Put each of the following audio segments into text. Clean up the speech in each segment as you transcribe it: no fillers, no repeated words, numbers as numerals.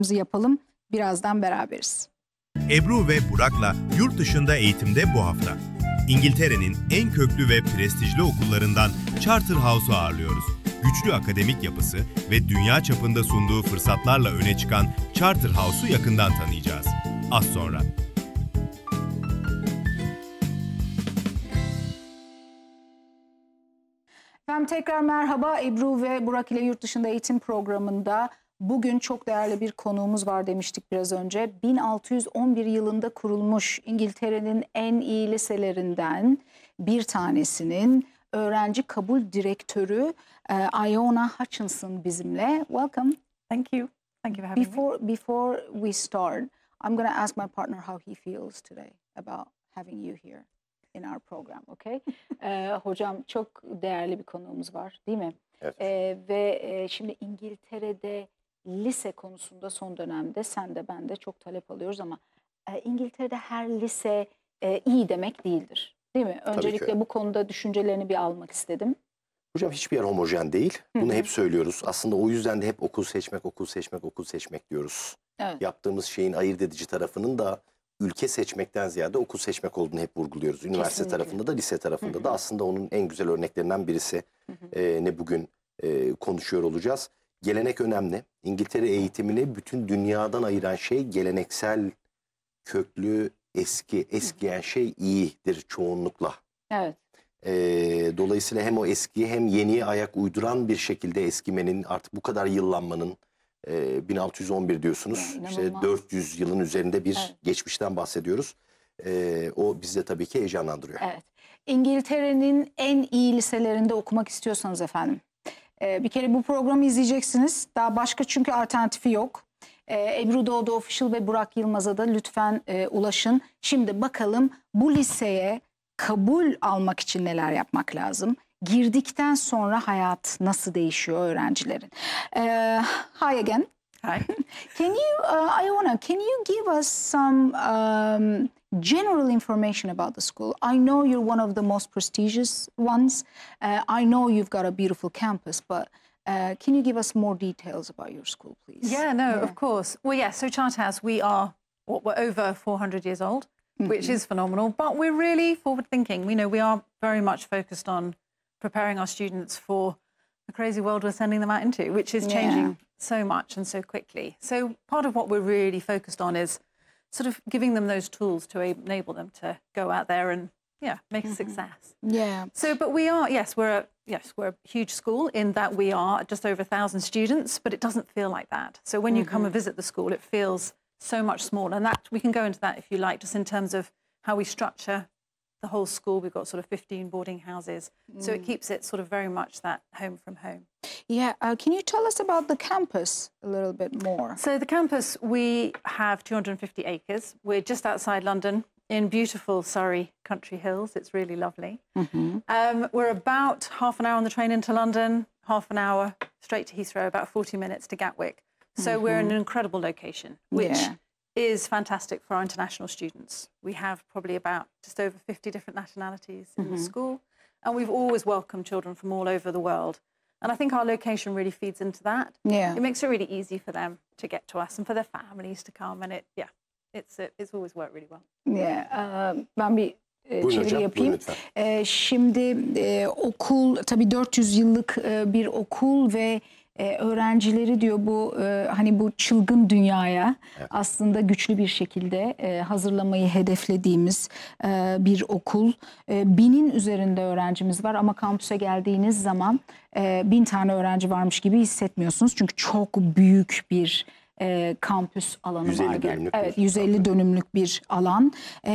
yapalım. Birazdan beraberiz. Ebru ve Burak'la yurt dışında eğitimde bu hafta. İngiltere'nin en köklü ve prestijli okullarından Charterhouse'u ağırlıyoruz. Güçlü akademik yapısı ve dünya çapında sunduğu fırsatlarla öne çıkan Charterhouse'u yakından tanıyacağız. Az sonra. Efendim tekrar merhaba. Ebru ve Burak ile Yurt Dışında Eğitim programında bugün çok değerli bir konuğumuz var demiştik biraz önce. 1611 yılında kurulmuş İngiltere'nin en iyi liselerinden bir tanesinin öğrenci kabul direktörü Iona Hutchinson bizimle. Welcome. Thank you. Thank you for having me. Before we start, I'm going to ask my partner how he feels today about having you here in our program, okay? Hocam çok değerli bir konuğumuz var, değil mi? Evet. Şimdi İngiltere'de lise konusunda son dönemde sen de ben de çok talep alıyoruz ama İngiltere'de her lise iyi demek değildir, değil mi? Öncelikle bu konuda düşüncelerini bir almak istedim. Hocam hiçbir yer homojen değil. Bunu hep söylüyoruz. Aslında o yüzden de hep okul seçmek, okul seçmek, okul seçmek diyoruz. Evet. Yaptığımız şeyin ayırt edici tarafının da ülke seçmekten ziyade okul seçmek olduğunu hep vurguluyoruz. Üniversite tarafında da, lise tarafında da aslında onun en güzel örneklerinden birisi ne bugün konuşuyor olacağız. Gelenek önemli. İngiltere eğitimini bütün dünyadan ayıran şey geleneksel, köklü, eskiyen şey iyidir çoğunlukla. Evet. Dolayısıyla hem o eskiye hem yeniye ayak uyduran bir şekilde eskimenin, artık bu kadar yıllanmanın, 1611 diyorsunuz. Ya, işte 400 yılın üzerinde bir geçmişten bahsediyoruz. O bizi de tabii ki heyecanlandırıyor. Evet. İngiltere'nin en iyi liselerinde okumak istiyorsanız efendim, bir kere bu programı izleyeceksiniz. Daha başka çünkü alternatifi yok. Ebru Doğdu Official ve Burak Yılmaz'a da lütfen ulaşın. Şimdi bakalım bu liseye kabul almak için neler yapmak lazım? Girdikten sonra hayat nasıl değişiyor öğrencilerin? Hi again. Hi. Iona, can you give us some general information about the school? I know you're one of the most prestigious ones. I know you've got a beautiful campus, but can you give us more details about your school, please? Yeah, no, of course. Well, yeah, so Charterhouse, we're over 400 years old, which is phenomenal, but we're really forward-thinking. We are very much focused on preparing our students for the crazy world we're sending them out into, which is changing so much and so quickly. So part of what we're really focused on is sort of giving them those tools to enable them to go out there and make a success. Yeah. So, but we are, we're a huge school in that we are just over 1,000 students, but it doesn't feel like that. So when you come and visit the school, it feels so much smaller, and that we can go into that if you like, just in terms of how we structure the whole school. We've got sort of 15 boarding houses, so it keeps it sort of very much that home from home. Yeah, can you tell us about the campus a little bit more? So the campus, we have 250 acres. We're just outside London in beautiful Surrey country hills. It's really lovely. We're about half an hour on the train into London, half an hour straight to Heathrow, about 40 minutes to Gatwick. So we're in an incredible location, which is fantastic for our international students. We have probably about just over 50 different nationalities in the school, and we've always welcomed children from all over the world. And I think our location really feeds into that. Yeah. It makes it really easy for them to get to us and for their families to come, and it's always worked really well. Yeah, ben bir çeviri hocam, yapayım. lütfen. Şimdi okul tabii 400 yıllık bir okul ve öğrencileri diyor bu hani bu çılgın dünyaya aslında güçlü bir şekilde hazırlamayı hedeflediğimiz bir okul. 1000'in üzerinde öğrencimiz var ama kampüse geldiğiniz zaman 1000 tane öğrenci varmış gibi hissetmiyorsunuz. Çünkü çok büyük bir kampüs alanı 150 var. dönümlük Evet, bir 150 dönümlük bir alan.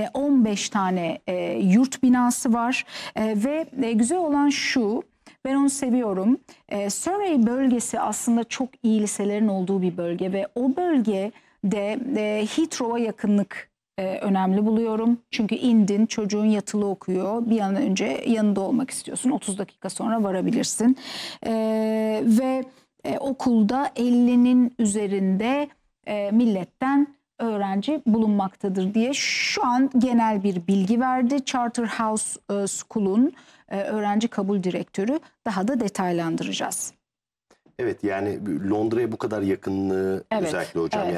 15 tane yurt binası var ve güzel olan şu, ben onu seviyorum. Surrey bölgesi aslında çok iyi liselerin olduğu bir bölge ve o bölgede Heathrow'a yakınlık önemli buluyorum. Çünkü indin, çocuğun yatılı okuyor. Bir an önce yanında olmak istiyorsun. 30 dakika sonra varabilirsin. Ve okulda 50'nin üzerinde milletten öğrenci bulunmaktadır diye şu an genel bir bilgi verdi. Charterhouse School'un öğrenci kabul direktörü, daha da detaylandıracağız. Evet, yani Londra'ya bu kadar yakınlığı özellikle hocam. Evet.